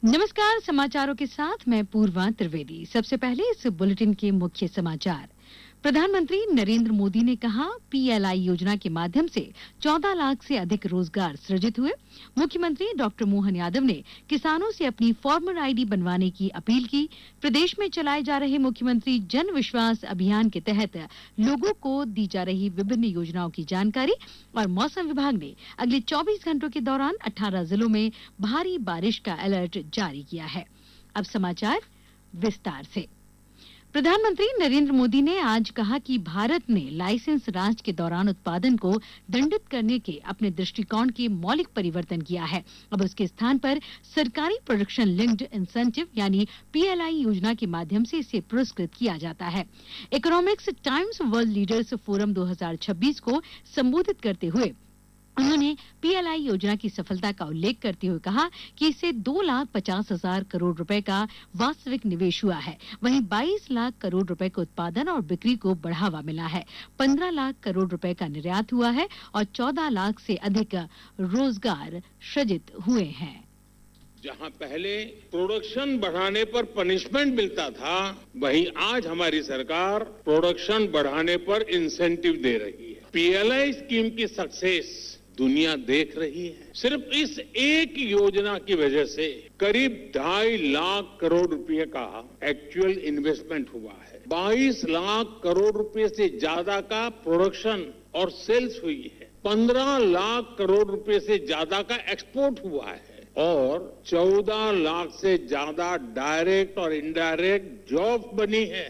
नमस्कार। समाचारों के साथ मैं पूर्वा त्रिवेदी। सबसे पहले इस बुलेटिन के मुख्य समाचार। प्रधानमंत्री नरेंद्र मोदी ने कहा, पीएलआई योजना के माध्यम से 14 लाख से अधिक रोजगार सृजित हुए। मुख्यमंत्री डॉक्टर मोहन यादव ने किसानों से अपनी फार्मर आईडी बनवाने की अपील की। प्रदेश में चलाए जा रहे मुख्यमंत्री जन विश्वास अभियान के तहत लोगों को दी जा रही विभिन्न योजनाओं की जानकारी। और मौसम विभाग ने अगले 24 घंटों के दौरान 18 जिलों में भारी बारिश का अलर्ट जारी किया है। अब समाचार विस्तार से। प्रधानमंत्री नरेंद्र मोदी ने आज कहा कि भारत ने लाइसेंस राज के दौरान उत्पादन को दंडित करने के अपने दृष्टिकोण के मौलिक परिवर्तन किया है। अब उसके स्थान पर सरकारी प्रोडक्शन लिंक्ड इंसेंटिव यानी पीएलआई योजना के माध्यम से इसे पुरस्कृत किया जाता है। Economics times world leaders forum 2026 को संबोधित करते हुए उन्होंने पीएलआई योजना की सफलता का उल्लेख करते हुए कहा कि इससे 2,50,000 करोड़ रुपए का वास्तविक निवेश हुआ है। वहीं 22 लाख करोड़ रुपए के उत्पादन और बिक्री को बढ़ावा मिला है। 15 लाख करोड़ रुपए का निर्यात हुआ है और 14 लाख से अधिक रोजगार सृजित हुए हैं। जहां पहले प्रोडक्शन बढ़ाने पर पनिशमेंट मिलता था, वहीं आज हमारी सरकार प्रोडक्शन बढ़ाने पर इंसेंटिव दे रही है। पीएलआई स्कीम की सक्सेस दुनिया देख रही है। सिर्फ इस एक योजना की वजह से करीब 2.5 लाख करोड़ रुपए का एक्चुअल इन्वेस्टमेंट हुआ है। 22 लाख करोड़ रुपए से ज्यादा का प्रोडक्शन और सेल्स हुई है। 15 लाख करोड़ रुपए से ज्यादा का एक्सपोर्ट हुआ है और 14 लाख से ज्यादा डायरेक्ट और इनडायरेक्ट जॉब बनी है।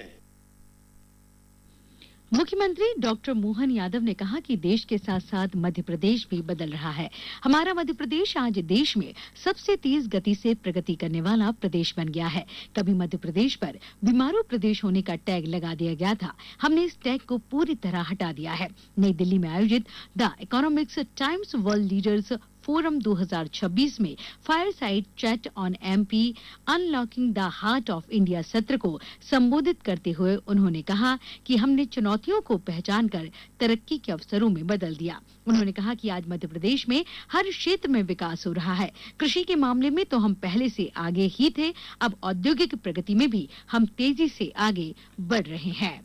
मुख्यमंत्री डॉक्टर मोहन यादव ने कहा कि देश के साथ साथ मध्य प्रदेश भी बदल रहा है। हमारा मध्य प्रदेश आज देश में सबसे तेज गति से प्रगति करने वाला प्रदेश बन गया है। कभी मध्य प्रदेश पर बीमारू प्रदेश होने का टैग लगा दिया गया था, हमने इस टैग को पूरी तरह हटा दिया है। नई दिल्ली में आयोजित the economics times world leaders forum 2026 में fire side chat on MP unlocking the heart of India सत्र को संबोधित करते हुए उन्होंने कहा कि हमने चुनौतियों को पहचान कर तरक्की के अवसरों में बदल दिया। उन्होंने कहा कि आज मध्य प्रदेश में हर क्षेत्र में विकास हो रहा है। कृषि के मामले में तो हम पहले से आगे ही थे, अब औद्योगिक प्रगति में भी हम तेजी से आगे बढ़ रहे हैं।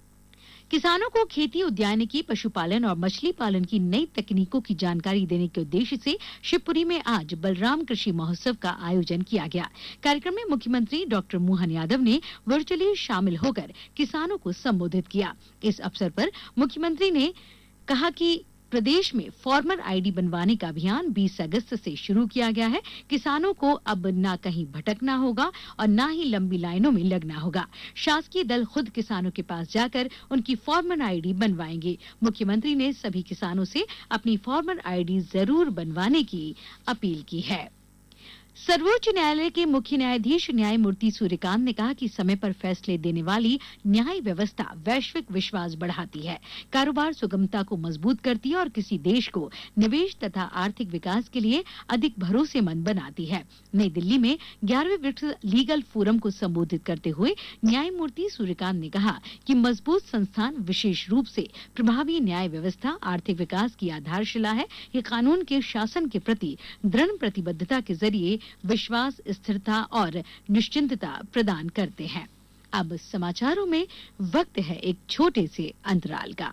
किसानों को खेती, उद्यानिकी, पशुपालन और मछली पालन की नई तकनीकों की जानकारी देने के उद्देश्य से शिवपुरी में आज बलराम कृषि महोत्सव का आयोजन किया गया। कार्यक्रम में मुख्यमंत्री डॉक्टर मोहन यादव ने वर्चुअली शामिल होकर किसानों को संबोधित किया। इस अवसर पर मुख्यमंत्री ने कहा कि प्रदेश में फार्मर आईडी बनवाने का अभियान 20 अगस्त से शुरू किया गया है। किसानों को अब ना कहीं भटकना होगा और ना ही लंबी लाइनों में लगना होगा। शासकीय दल खुद किसानों के पास जाकर उनकी फार्मर आईडी बनवाएंगे। मुख्यमंत्री ने सभी किसानों से अपनी फार्मर आईडी जरूर बनवाने की अपील की है। सर्वोच्च न्यायालय के मुख्य न्यायाधीश न्यायमूर्ति सूर्यकांत ने कहा कि समय पर फैसले देने वाली न्याय व्यवस्था वैश्विक विश्वास बढ़ाती है, कारोबार सुगमता को मजबूत करती है और किसी देश को निवेश तथा आर्थिक विकास के लिए अधिक भरोसेमंद बनाती है। नई दिल्ली में 11वें ब्रिक्स लीगल फोरम को संबोधित करते हुए न्यायमूर्ति सूर्यकांत ने कहा कि मजबूत संस्थान, विशेष रूप से प्रभावी न्याय व्यवस्था आर्थिक विकास की आधारशिला है। ये कानून के शासन के प्रति दृढ़ प्रतिबद्धता के जरिए विश्वास, स्थिरता और निश्चिंतता प्रदान करते हैं। अब समाचारों में वक्त है एक छोटे से अंतराल का।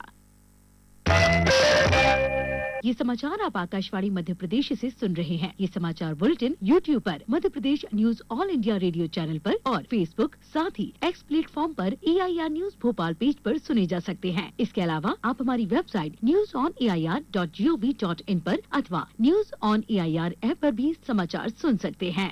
ये समाचार आप आकाशवाणी मध्य प्रदेश से सुन रहे हैं। ये समाचार बुलेटिन YouTube पर Madhya Pradesh news all India radio channel पर और फेसबुक साथ ही एक्स प्लेटफॉर्म पर AIR न्यूज भोपाल पेज पर सुने जा सकते हैं। इसके अलावा आप हमारी वेबसाइट newsonair.gov.in पर अथवा न्यूज ऑन AIR ऐप पर भी समाचार सुन सकते हैं।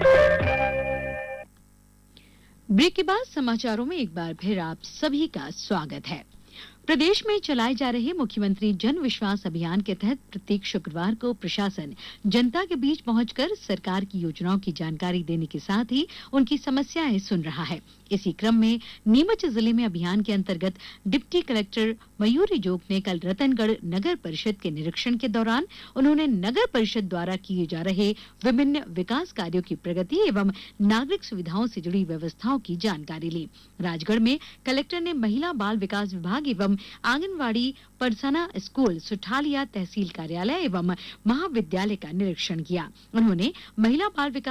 ब्रेक के बाद समाचारों में एक बार फिर आप सभी का स्वागत है। प्रदेश में चलाए जा रहे मुख्यमंत्री जन विश्वास अभियान के तहत प्रत्येक शुक्रवार को प्रशासन जनता के बीच पहुंचकर सरकार की योजनाओं की जानकारी देने के साथ ही उनकी समस्याएं सुन रहा है। इसी क्रम में नीमच जिले में अभियान के अंतर्गत डिप्टी कलेक्टर मयूरी जोग ने कल रतनगढ़ नगर परिषद के निरीक्षण के दौरान उन्होंने नगर परिषद द्वारा किए जा रहे विभिन्न विकास कार्यों की प्रगति एवं नागरिक सुविधाओं से जुड़ी व्यवस्थाओं की जानकारी ली। राजगढ़ में कलेक्टर ने महिला बाल विकास विभाग एवं आंगनवाड़ी, परसना स्कूल, सुठालिया तहसील कार्यालय एवं महाविद्यालय का निरीक्षण किया। उन्होंने महिला बाल विकास